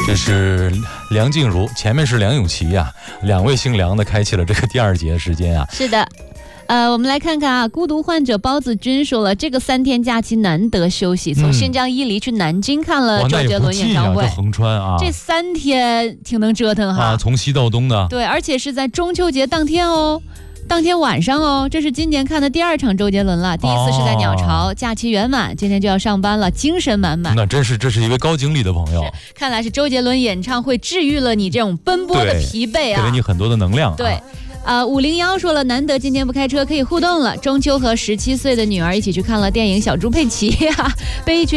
这是梁静茹，前面是梁咏琪呀，两位姓梁的开启了这个第二节时间啊。 是的。我们来看看啊，孤独患者包子君说了，这个3天假期难得休息，从新疆伊犁去南京看了周杰伦演唱会。 这横穿啊， 这3天挺能折腾哈。 啊，从西到东的。 对，而且是在中秋节当天哦。当天晚上哦，这是今年看的第2场周杰伦了，第一次是在鸟巢，假期圆满，今天就要上班了，精神满满。 那这是一位高经理的朋友， 看来是周杰伦演唱会治愈了你这种奔波的疲惫啊， 给了你很多的能量。 对。501说了，难得今天不开车可以互动了。中秋和17岁的女儿一起去看了电影《小猪佩奇》，被一群